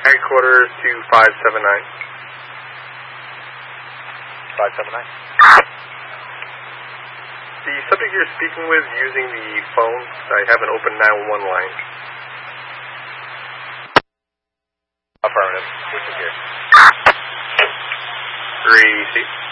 Headquarters to 579. 579. The subject you're speaking with using the phone, I have an open 911 line. Affirmative. Switching gears. Receive.